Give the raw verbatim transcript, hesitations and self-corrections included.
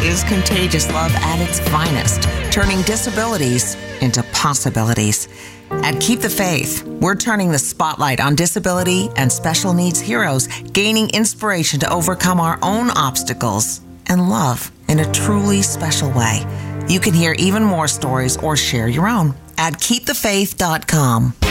is contagious love at its finest, turning disabilities into possibilities. At Keep the Faith, we're turning the spotlight on disability and special needs heroes, gaining inspiration to overcome our own obstacles and love in a truly special way. You can hear even more stories or share your own at keep the faith dot com.